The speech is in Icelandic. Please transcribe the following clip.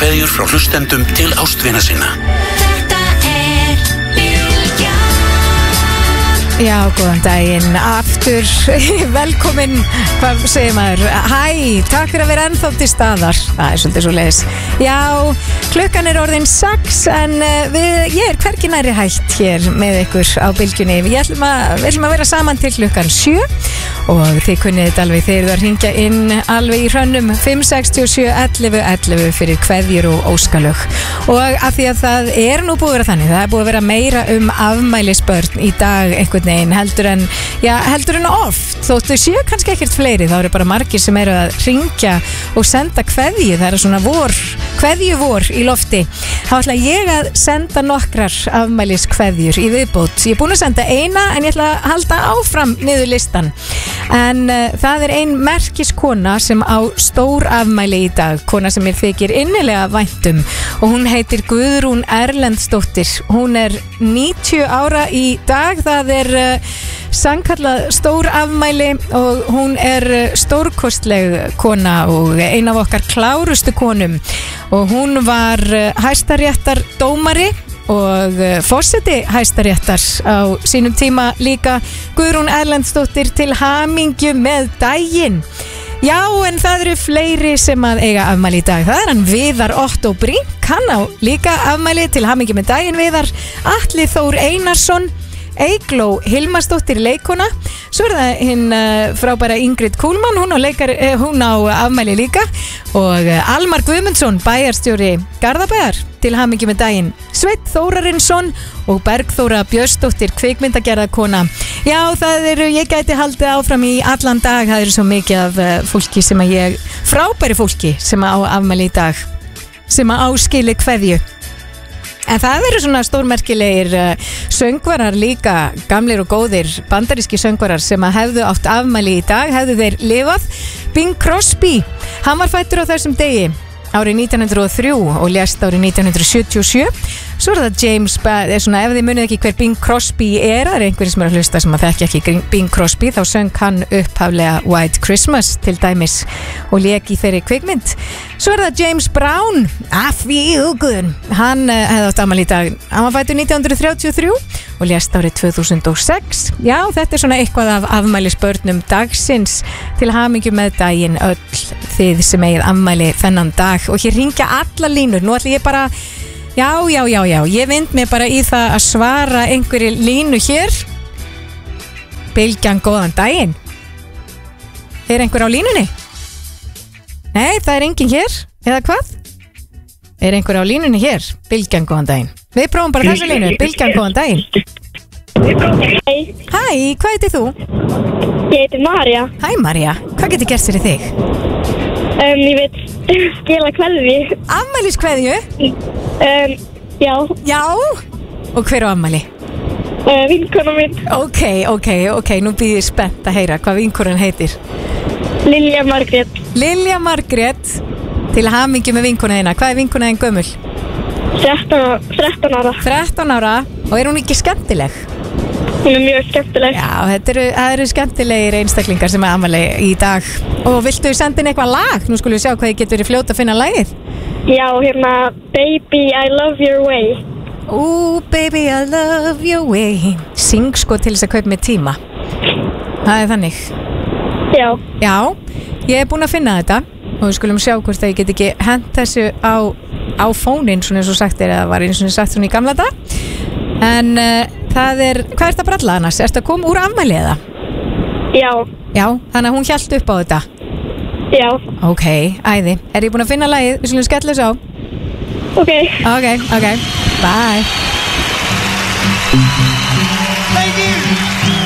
kveðjur frá hlustendum til ástvina sinna. Já, góðan daginn aftur, velkomin, hvað segir maður, hæ, takk fyrir að vera ennþá til staðar, það svolítið svo leiðis. Já, klukkan orðin 6 en ég hvergi nærri hætt hér með ykkur á bylgjunni. Við ætlum að vera saman til klukkan 7 og þið kunnið þetta alveg, þið eruð að hringja inn alveg í hrönnum 567 11 11 fyrir kveðjur og óskalög. Og af því að það nú búið að vera þannig, það búið að vera meira afmælisbörn í dag einhvern veginn heldur en oft, þóttu séu kannski ekkert fleiri, þá eru bara margir sem eru að hringja og senda kveðju, það svona kveðjuvor í lofti. Þá ætla ég að senda nokkrar afmæliskveðjur í viðbót. Ég búin að senda eina en ég ætla að halda áfram niður listan. En það ein merkiskona sem á stór afmæli í dag, kona sem mér þykir innilega væntum og hún heitir Guðrún Erlendsdóttir. Hún 90 ára í dag, það sannkallað stór afmæli og hún stórkostleg kona og ein af okkar klárustu konum og hún var hæstaréttar dómari og forseti hæstaréttar á sínum tíma líka. Guðrún Erlendsdóttir, til hamingju með daginn. Já, en það eru fleiri sem að eiga afmæli í dag. Það hann Viðar Otto Brink, hann á líka afmæli, til hamingju með daginn Viðar. Atli Þór Einarsson, Eygló Hilmarsdóttir leikona, svo það hinn frábæra Ingrid Kúlmann, hún á afmæli líka, og Almar Guðmundsson, bæjarstjóri Garðabæjar, til hamingju með daginn. Sveinn Þórarinsson og Bergþóra Björnsdóttir, kvikmyndagerðarkona. Já, ég gæti haldið áfram í allan dag, það svo mikið af fólki sem að frábæri fólki sem á afmæli í dag, sem að áskili kveðju. En það svona stórmerkilegir söngvarar líka, gamlir og góðir bandaríski söngvarar sem að hefðu átt afmæli í dag, hefðu þeir lifað. Bing Crosby, hann var fæddur á þessum degi árið 1903 og lést árið 1977. Svo það James, ef þið munið ekki hver Bing Crosby það einhverjir sem að hlusta sem að þekki ekki Bing Crosby, þá söng hann upphaflega White Christmas til dæmis og lék í þeirri kvikmynd. Svo það James Brown, I Feel Good, hann hefði átt afmæli í dag, hann var fæddur 1933 og lést árið 2006. Já, þetta svona eitthvað af afmælisbörnum dagsins, til hamingju með daginn öll þið sem eigið afmæli þennan dag. Og hér hringja alla línur, nú ætla ég bara Já, ég vind mig bara í það að svara einhverju línu hér. Bylgjan, góðan daginn. Einhver á línunni? Nei, það enginn hér, eða hvað? Einhver á línunni hér? Bylgjan, góðan daginn. Við prófum bara þessu línu, Bylgjan, góðan daginn. Hæ, hvað heitir þú? Ég heiti Marja. Hæ Marja, hvað getur gert fyrir þig? Ég veit skila kveðju. Afmæliskveðju? Já. Og hver á afmæli? Vinkona mín. Ok, nú býð ég spennt að heyra hvað vinkonan heitir. Lilja Margrét. Lilja Margrét, til hamingju með vinkona þína. Hvað vinkona þín gömul? 13 ára. 13 ára, og hún ekki skemmtileg? Hún mjög skemmtileg. Já, það eru skemmtilegir einstaklingar sem afmæli í dag. Og viltu senda inn eitthvað lag? Nú skulum við sjá hvað þið getur verið fljót að finna lagið. Já, Baby I Love Your Way. Baby I Love Your Way. Syng til þess að kaupa mig tíma. Það þannig. Já, ég búin að finna þetta og við skulum sjá hvort það ég get ekki hent þessu á fónin, svona eins og sagt eða var eins og sagt svona í gamla dag. En hvað það bralla annars? Ertu að koma úr afmæli eða? Já, þannig að hún hélt upp á þetta? Já. Ok, æði. Ég búin að finna lagið? Við skulum skella þessu á. Ok. Bye. Thank you.